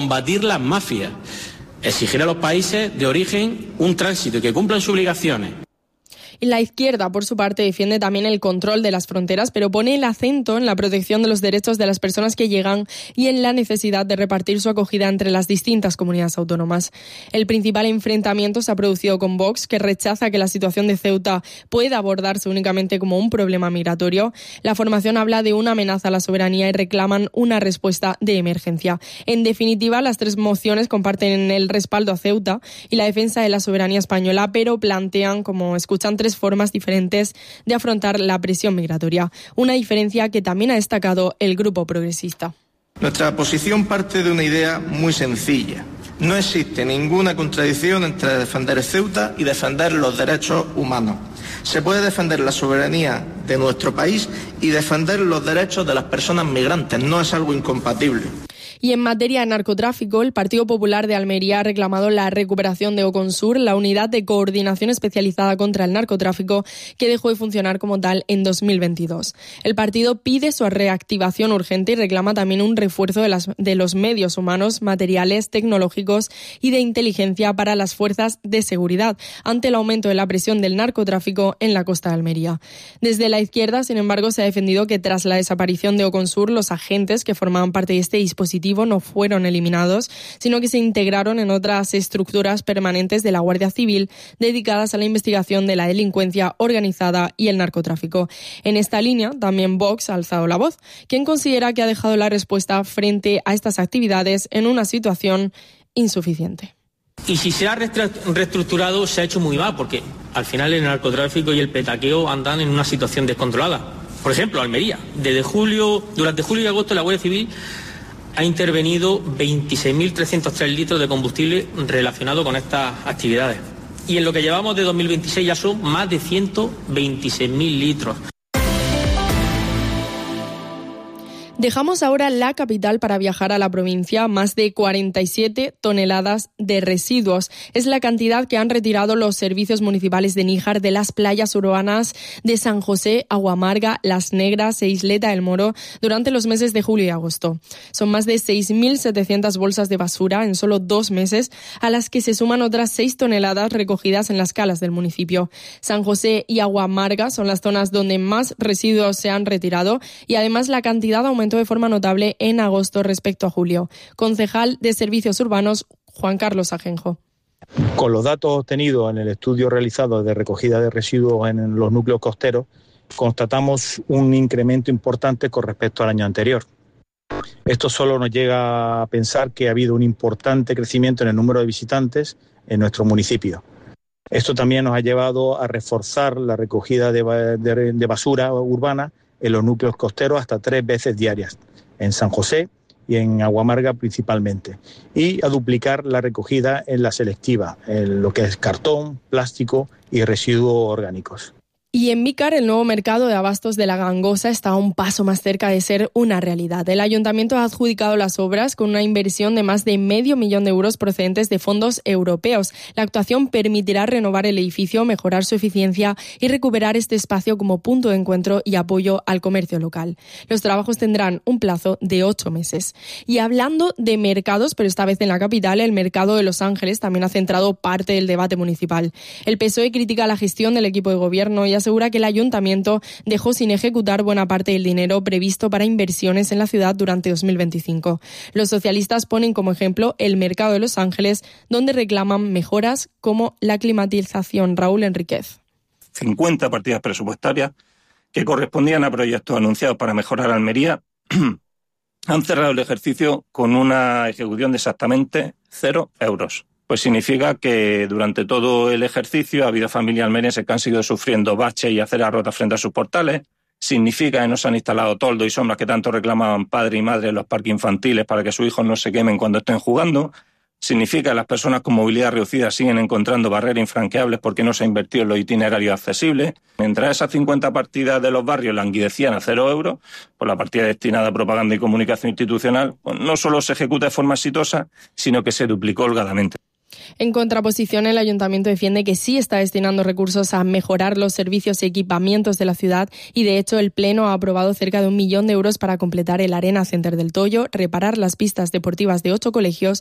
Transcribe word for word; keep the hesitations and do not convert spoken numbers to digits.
Combatir las mafias, exigir a los países de origen un tránsito y que cumplan sus obligaciones. La izquierda, por su parte, defiende también el control de las fronteras, pero pone el acento en la protección de los derechos de las personas que llegan y en la necesidad de repartir su acogida entre las distintas comunidades autónomas. El principal enfrentamiento se ha producido con Vox, que rechaza que la situación de Ceuta pueda abordarse únicamente como un problema migratorio. La formación habla de una amenaza a la soberanía y reclaman una respuesta de emergencia. En definitiva, las tres mociones comparten el respaldo a Ceuta y la defensa de la soberanía española, pero plantean, como escuchan, tres formas diferentes de afrontar la presión migratoria. Una diferencia que también ha destacado el Grupo Progresista. Nuestra posición parte de una idea muy sencilla. No existe ninguna contradicción entre defender Ceuta y defender los derechos humanos. Se puede defender la soberanía de nuestro país y defender los derechos de las personas migrantes. No es algo incompatible. Y en materia de narcotráfico, el Partido Popular de Almería ha reclamado la recuperación de Oconsur, la unidad de coordinación especializada contra el narcotráfico que dejó de funcionar como tal en dos mil veintidós. El partido pide su reactivación urgente y reclama también un refuerzo de, las, de los medios humanos, materiales, tecnológicos y de inteligencia para las fuerzas de seguridad ante el aumento de la presión del narcotráfico en la costa de Almería. Desde la izquierda, sin embargo, se ha defendido que tras la desaparición de Oconsur, los agentes que formaban parte de este dispositivo no fueron eliminados, sino que se integraron en otras estructuras permanentes de la Guardia Civil dedicadas a la investigación de la delincuencia organizada y el narcotráfico. En esta línea, también Vox ha alzado la voz, quien considera que ha dejado la respuesta frente a estas actividades en una situación insuficiente. Y si se ha reestructurado, se ha hecho muy mal, porque al final el narcotráfico y el petaqueo andan en una situación descontrolada. Por ejemplo, Almería. Desde julio, durante julio y agosto la Guardia Civil ha intervenido veintiséis mil trescientos tres litros de combustible relacionado con estas actividades. Y en lo que llevamos de dos mil veintiséis ya son más de ciento veintiséis mil litros. Dejamos ahora la capital para viajar a la provincia. Más de cuarenta y siete toneladas de residuos. Es la cantidad que han retirado los servicios municipales de Níjar de las playas urbanas de San José, Aguamarga, Las Negras e Isleta del Moro durante los meses de julio y agosto. Son más de seis mil setecientas bolsas de basura en solo dos meses, a las que se suman otras seis toneladas recogidas en las calas del municipio. San José y Aguamarga son las zonas donde más residuos se han retirado y además la cantidad aumentó de forma notable en agosto respecto a julio. Concejal de Servicios Urbanos, Juan Carlos Ajenjo. Con los datos obtenidos en el estudio realizado de recogida de residuos en los núcleos costeros, constatamos un incremento importante con respecto al año anterior. Esto solo nos llega a pensar que ha habido un importante crecimiento en el número de visitantes en nuestro municipio. Esto también nos ha llevado a reforzar la recogida de, de, de basura urbana en los núcleos costeros hasta tres veces diarias, en San José y en Aguamarga principalmente, y a duplicar la recogida en la selectiva, en lo que es cartón, plástico y residuos orgánicos. Y en Mícar, el nuevo mercado de abastos de la Gangosa está un paso más cerca de ser una realidad. El ayuntamiento ha adjudicado las obras con una inversión de más de medio millón de euros procedentes de fondos europeos. La actuación permitirá renovar el edificio, mejorar su eficiencia y recuperar este espacio como punto de encuentro y apoyo al comercio local. Los trabajos tendrán un plazo de ocho meses. Y hablando de mercados, pero esta vez en la capital, el mercado de Los Ángeles también ha centrado parte del debate municipal. El P S O E critica la gestión del equipo de gobierno y asegura que el ayuntamiento dejó sin ejecutar buena parte del dinero previsto para inversiones en la ciudad durante dos mil veinticinco. Los socialistas ponen como ejemplo el mercado de Los Ángeles, donde reclaman mejoras como la climatización. Raúl Enríquez. cincuenta partidas presupuestarias que correspondían a proyectos anunciados para mejorar Almería han cerrado el ejercicio con una ejecución de exactamente cero euros. Pues significa que durante todo el ejercicio ha habido familias almerienses que han seguido sufriendo baches y aceras rotas frente a sus portales. Significa que no se han instalado toldos y sombras que tanto reclamaban padre y madre en los parques infantiles para que sus hijos no se quemen cuando estén jugando. Significa que las personas con movilidad reducida siguen encontrando barreras infranqueables porque no se ha invertido en los itinerarios accesibles. Mientras esas cincuenta partidas de los barrios languidecían a cero euros, pues la partida destinada a propaganda y comunicación institucional pues no solo se ejecuta de forma exitosa, sino que se duplicó holgadamente. En contraposición, el Ayuntamiento defiende que sí está destinando recursos a mejorar los servicios y equipamientos de la ciudad y, de hecho, el Pleno ha aprobado cerca de un millón de euros para completar el Arena Center del Toyo, reparar las pistas deportivas de ocho colegios